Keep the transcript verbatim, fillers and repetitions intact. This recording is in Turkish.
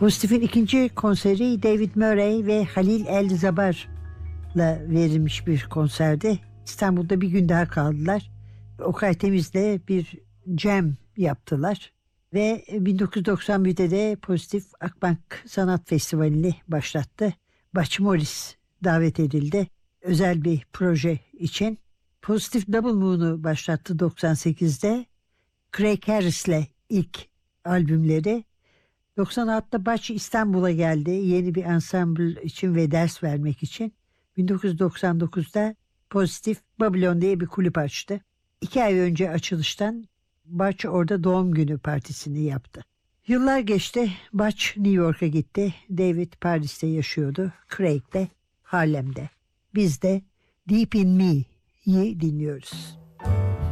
Positif'in ikinci konseri David Murray ve Halil Elzabar'la verilmiş bir konserdi. İstanbul'da bir gün daha kaldılar. Okay Temiz'le bir jam yaptılar. Ve bin dokuz yüz doksan birde de Pozitif Akbank Sanat Festivali'ni başlattı. Butch Morris davet edildi özel bir proje için. Pozitif Double Moon'u başlattı doksan sekizde. Craig Harris'le ilk albümleri. doksan altıda Butch İstanbul'a geldi yeni bir ensemble için ve ders vermek için. bin dokuz yüz doksan dokuzda Pozitif Babylon diye bir kulüp açtı. İki ay önce açılıştan Butch orada doğum günü partisini yaptı. Yıllar geçti. Butch New York'a gitti. David Paris'te yaşıyordu. Craig de Harlem'de. Biz de Deep in Me'yi dinliyoruz.